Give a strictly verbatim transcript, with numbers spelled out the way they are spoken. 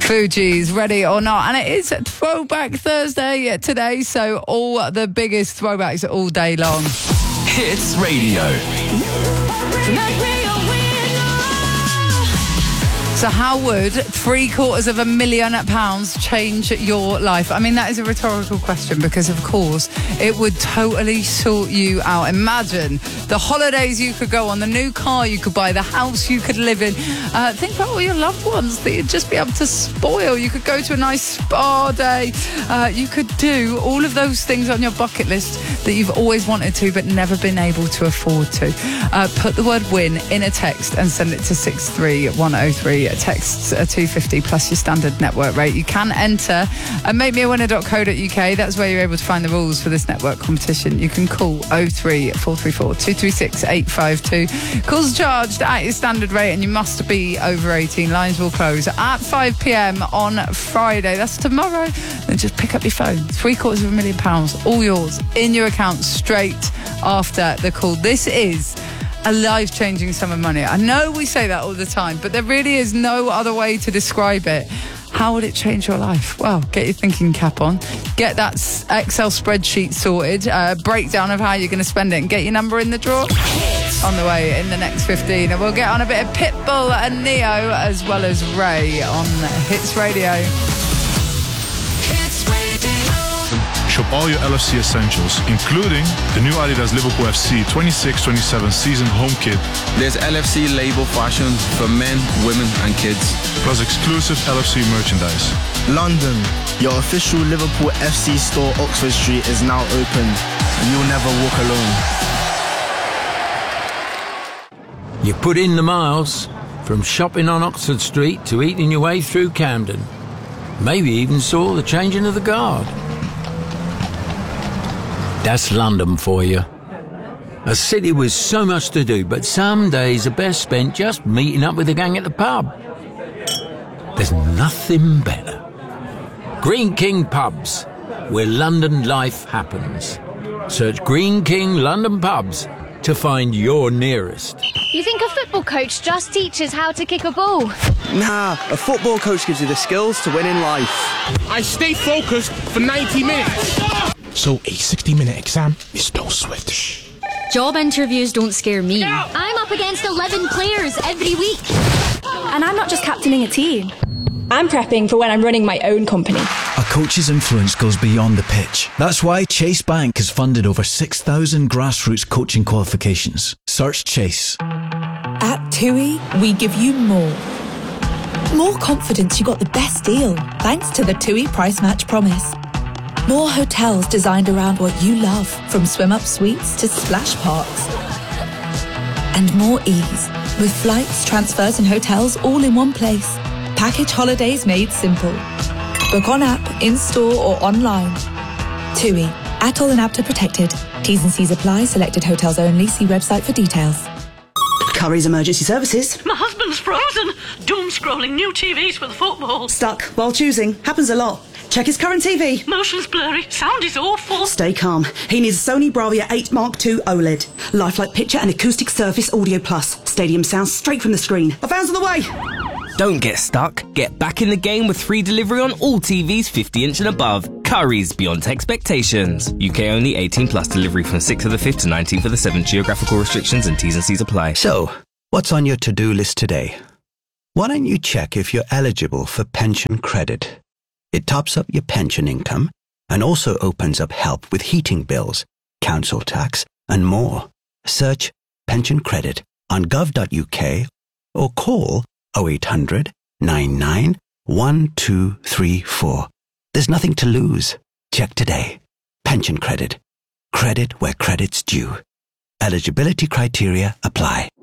Fugees, Ready or Not. And it is Throwback Thursday today, so all the biggest throwbacks all day long. Hits Radio. So how would three quarters of a million pounds change your life? I mean, that is a rhetorical question because, of course, it would totally sort you out. Imagine the holidays you could go on, the new car you could buy, the house you could live in. Uh, think about all your loved ones that you'd just be able to spoil. You could go to a nice spa day. Uh, you could do all of those things on your bucket list that you've always wanted to but never been able to afford to. Uh, put the word win in a text and send it to six three one oh three. Texts are two fifty plus your standard network rate. You can enter at make me a winner dot co dot uk. That's where you're able to find the rules for this network competition. You can call oh three four three four two three six eight five two. Calls charged at your standard rate and you must be over eighteen. Lines will close at five p.m. on Friday. That's tomorrow. Then just pick up your phone. Three quarters of a million pounds, all yours, in your account straight after the call. This is a life-changing sum of money. I know we say that all the time, but there really is no other way to describe it. How would it change your life? Well, get your thinking cap on, get that Excel spreadsheet sorted, uh, breakdown of how you're going to spend it, and get your number in the drawer. On the way in the next fifteen. And we'll get on a bit of Pitbull and Neo as well as Ray on Hits Radio. Shop all your L F C essentials, including the new Adidas Liverpool F C twenty-six twenty-seven season home kit. There's L F C label fashion for men, women and kids. Plus exclusive L F C merchandise. London, your official Liverpool F C store Oxford Street is now open. You'll never walk alone. You put in the miles, from shopping on Oxford Street to eating your way through Camden. Maybe even saw the changing of the guard. That's London for you. A city with so much to do, but some days are best spent just meeting up with the gang at the pub. There's nothing better. Green King Pubs, where London life happens. Search Green King London Pubs to find your nearest. You think a football coach just teaches how to kick a ball? Nah, a football coach gives you the skills to win in life. I stay focused for ninety minutes. So a sixty-minute exam is still Swift. Job interviews don't scare me. I'm up against eleven players every week. And I'm not just captaining a team. I'm prepping for when I'm running my own company. A coach's influence goes beyond the pitch. That's why Chase Bank has funded over six thousand grassroots coaching qualifications. Search Chase. At TUI, we give you more. More confidence you got the best deal, thanks to the TUI Price Match Promise. More hotels designed around what you love, from swim-up suites to splash parks. And more ease, with flights, transfers and hotels all in one place. Package holidays made simple. Book on app, in-store or online. TUI, Atoll and APTA protected. T's and C's apply. Selected hotels only. See website for details. Currys Emergency Services. My husband's frozen. Doom scrolling new T Vs for the football. Stuck while choosing. Happens a lot. Check his current T V. Motion's blurry. Sound is awful. Stay calm. He needs a Sony Bravia eight Mark two OLED. Lifelike picture and acoustic surface audio plus. Stadium sound straight from the screen. A van's on the way. Don't get stuck. Get back in the game with free delivery on all T Vs fifty inch and above. Currys, beyond expectations. U K only, eighteen plus. Delivery from sixth of the fifth to nineteenth of the seventh. Geographical restrictions and T's and C's apply. So, what's on your to-do list today? Why don't you check if you're eligible for pension credit? It tops up your pension income and also opens up help with heating bills, council tax, and more. Search pension credit on gov dot U K or call oh eight hundred, nine nine, one two three four. There's nothing to lose. Check today. Pension credit. Credit where credit's due. Eligibility criteria apply.